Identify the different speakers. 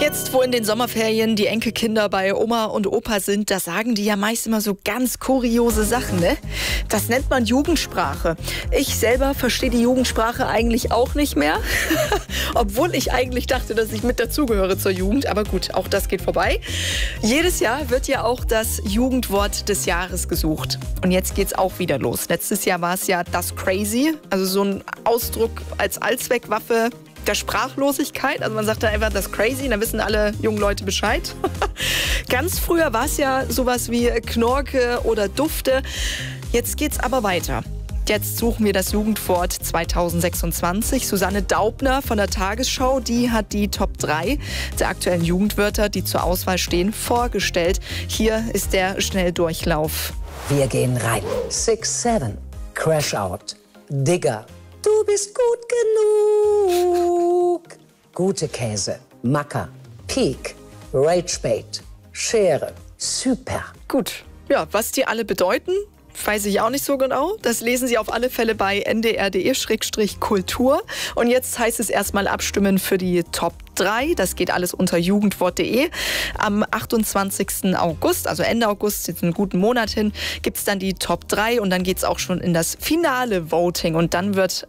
Speaker 1: Jetzt, wo in den Sommerferien die Enkelkinder bei Oma und Opa sind, da sagen die ja meist immer so ganz kuriose Sachen, ne? Das nennt man Jugendsprache. Ich selber verstehe die Jugendsprache eigentlich auch nicht mehr. Obwohl ich eigentlich dachte, dass ich mit dazugehöre zur Jugend. Aber gut, auch das geht vorbei. Jedes Jahr wird ja auch das Jugendwort des Jahres gesucht. Und jetzt geht's auch wieder los. Letztes Jahr war es ja das Crazy. Also so ein Ausdruck als Allzweckwaffe der Sprachlosigkeit. Also man sagt da einfach das Crazy, dann wissen alle jungen Leute Bescheid. Ganz früher war es ja sowas wie Knorke oder Dufte. Jetzt geht's aber weiter. Jetzt suchen wir das Jugendwort 2026. Susanne Daubner von der Tagesschau, die hat die Top 3 der aktuellen Jugendwörter, die zur Auswahl stehen, vorgestellt. Hier ist der Schnelldurchlauf.
Speaker 2: Wir gehen rein. 6-7, Crash Out, Digger, du bist gut genug. Gute Käse, Macker, Peak, Ragebait, Schere, super.
Speaker 1: Gut, ja, was die alle bedeuten, weiß ich auch nicht so genau. Das lesen Sie auf alle Fälle bei ndr.de/kultur. Und jetzt heißt es erstmal abstimmen für die Top 3. Das geht alles unter jugendwort.de. Am 28. August, also Ende August, jetzt einen guten Monat hin, gibt es dann die Top 3 und dann geht es auch schon in das finale Voting. Und dann wird